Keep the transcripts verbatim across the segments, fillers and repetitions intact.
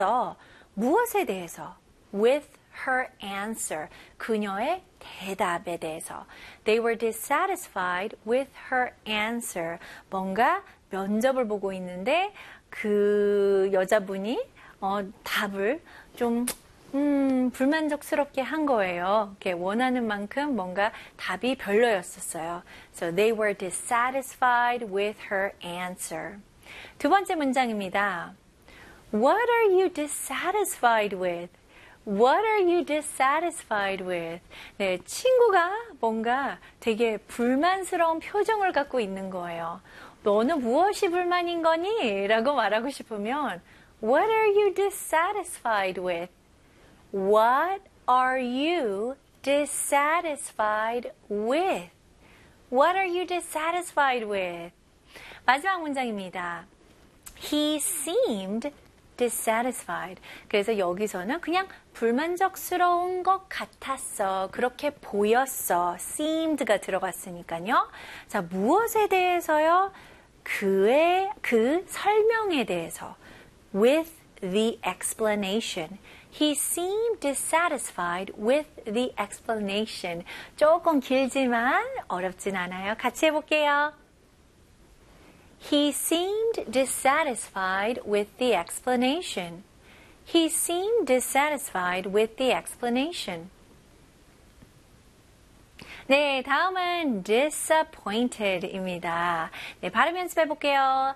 무엇에 대해서? With her answer. 그녀의 대답에 대해서. They were dissatisfied with her answer. 뭔가 면접을 보고 있는데 그 여자분이 어, 답을 좀 음, 불만족스럽게 한 거예요. 이렇게 원하는 만큼 뭔가 답이 별로였었어요. So they were dissatisfied with her answer. 두 번째 문장입니다. What are you dissatisfied with? What are you dissatisfied with? 네, 친구가 뭔가 되게 불만스러운 표정을 갖고 있는 거예요. 너는 무엇이 불만인 거니? 라고 말하고 싶으면 What are you dissatisfied with? What are you dissatisfied with? What are you dissatisfied with? 마지막 문장입니다. He seemed dissatisfied. 그래서 여기서는 그냥 불만족스러운 것 같았어. 그렇게 보였어. seemed가 들어갔으니까요. 자, 무엇에 대해서요? 그의, 그 설명에 대해서. With the explanation. He seemed dissatisfied with the explanation. 조금 길지만 어렵진 않아요. 같이 해볼게요. He seemed dissatisfied with the explanation. He seemed dissatisfied with the explanation. 네, 다음은 disappointed입니다. 네, 발음 연습해 볼게요.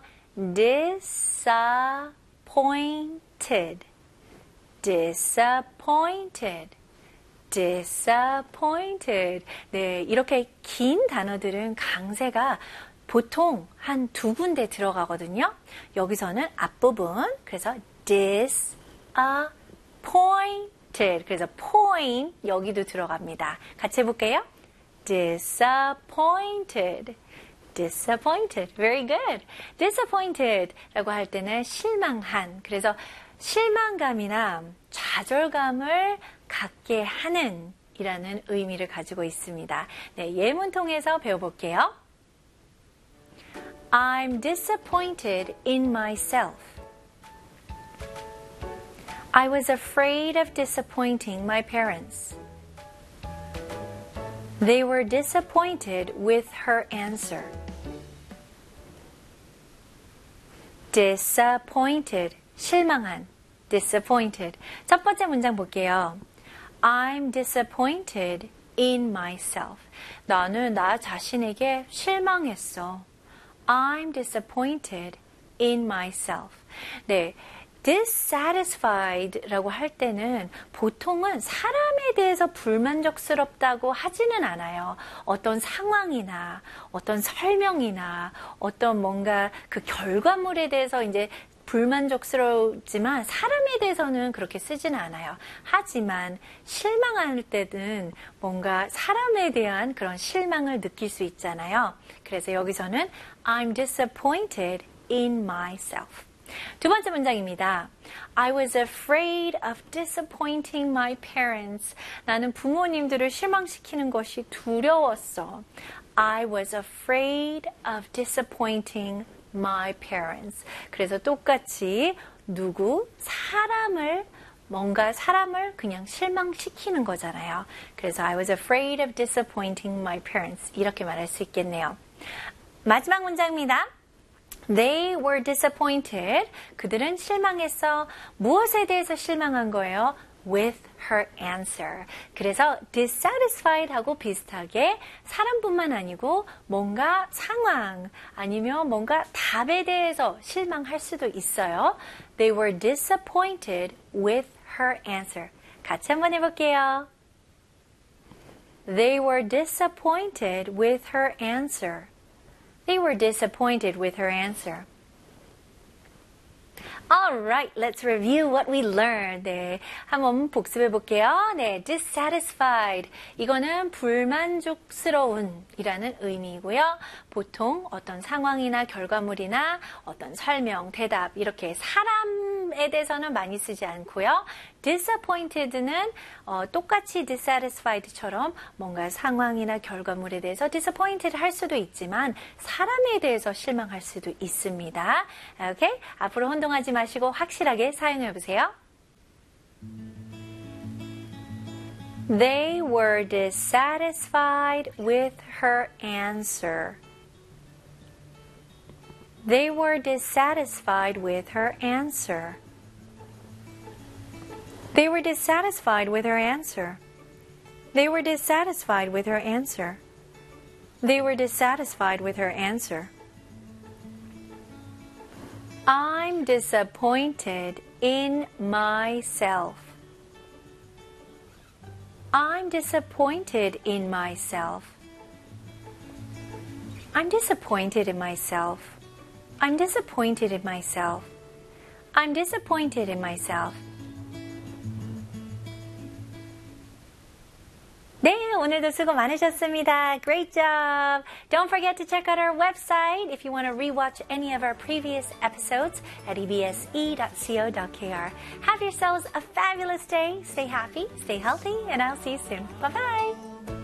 disappointed. disappointed. disappointed. 네, 이렇게 긴 단어들은 강세가 보통 한 두 군데 들어가거든요. 여기서는 앞부분, 그래서 disappointed, 그래서 point 여기도 들어갑니다. 같이 해볼게요. disappointed, disappointed, very good. disappointed 라고 할 때는 실망한, 그래서 실망감이나 좌절감을 갖게 하는 이라는 의미를 가지고 있습니다. 네, 예문 통해서 배워볼게요. I'm disappointed in myself. I was afraid of disappointing my parents. They were disappointed with her answer. disappointed, 실망한, disappointed. 첫 번째 문장 볼게요. I'm disappointed in myself. 나는 나 자신에게 실망했어. I'm disappointed in myself. 네, dissatisfied라고 할 때는 보통은 사람에 대해서 불만족스럽다고 하지는 않아요. 어떤 상황이나 어떤 설명이나 어떤 뭔가 그 결과물에 대해서 이제 불만족스럽지만 사람에 대해서는 그렇게 쓰지는 않아요. 하지만 실망할 때는 뭔가 사람에 대한 그런 실망을 느낄 수 있잖아요. 그래서 여기서는 I'm disappointed in myself. 두 번째 문장입니다. I was afraid of disappointing my parents. 나는 부모님들을 실망시키는 것이 두려웠어. I was afraid of disappointing my parents. 그래서 똑같이 누구, 사람을 뭔가 사람을 그냥 실망시키는 거잖아요. 그래서 I was afraid of disappointing my parents. 이렇게 말할 수 있겠네요. 마지막 문장입니다. They were disappointed. 그들은 실망했어. 무엇에 대해서 실망한 거예요? With her answer. 그래서 dissatisfied 하고 비슷하게 사람뿐만 아니고 뭔가 상황 아니면 뭔가 답에 대해서 실망할 수도 있어요. They were disappointed with her answer. 같이 한번 해볼게요. They were disappointed with her answer. They were disappointed with her answer. Alright, let's review what we learned. 네, 한번 복습해 볼게요. 네, dissatisfied. 이거는 불만족스러운 이라는 의미이고요. 보통 어떤 상황이나 결과물이나 어떤 설명, 대답 이렇게 사람 사람에 대해서는 많이 쓰지 않고요. disappointed는 어, 똑같이 dissatisfied처럼 뭔가 상황이나 결과물에 대해서 disappointed 할 수도 있지만 사람에 대해서 실망할 수도 있습니다. 오케이? 앞으로 혼동하지 마시고 확실하게 사용해 보세요. They were dissatisfied with her answer. They were dissatisfied with her answer. They were dissatisfied with her answer. They were dissatisfied with her answer. They were dissatisfied with her answer. I'm disappointed in myself. I'm disappointed in myself. I'm disappointed in myself. I'm disappointed in myself. I'm disappointed in myself. 네, 오늘도 수고 많으셨습니다. Great job. Don't forget to check out our website if you want to rewatch any of our previous episodes at e b s e dot co dot k r. Have yourselves a fabulous day. Stay happy, stay healthy, and I'll see you soon. Bye-bye.